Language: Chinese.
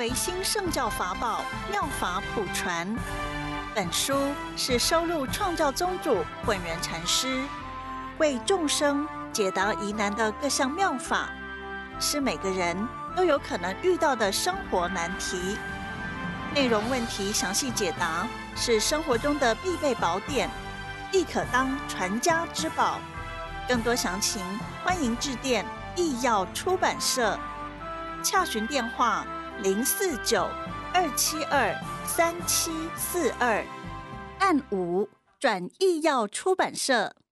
维新圣教法宝妙法普传。本书是收录创教宗主本源禅师为众生解答疑难的各项妙法，是每个人都有可能遇到的生活难题。内容问题详细解答，是生活中的必备宝典，亦可当传家之宝。更多详情，欢迎致电义耀出版社，洽询电话049-272-3742，按5转义耀出版社。